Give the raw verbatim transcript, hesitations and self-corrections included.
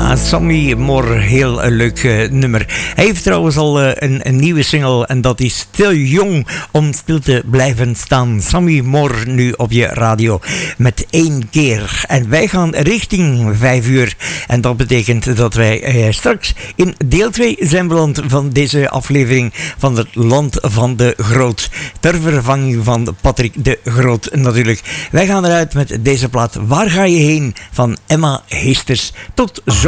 Ja, Sammy Moore, heel een leuk uh, nummer. Hij heeft trouwens al uh, een, een nieuwe single en dat is te jong om stil te blijven staan. Sammy Moore nu op je radio met één keer. En wij gaan richting vijf uur. En dat betekent dat wij uh, straks in deel twee zijn beland van deze aflevering van het Land van de Groot. Ter vervanging van Patrick de Groot natuurlijk. Wij gaan eruit met deze plaat Waar ga je heen van Emma Heesters. Tot zo.